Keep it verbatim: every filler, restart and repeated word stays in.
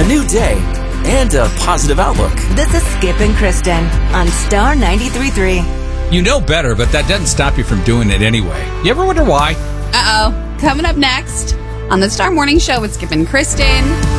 a new day, and a positive outlook. This is Skip and Kristen on Star ninety-three point three. You know better, but that doesn't stop you from doing it anyway. You ever wonder why? Uh-oh. Coming up next on the Star Morning Show with Skip and Kristen.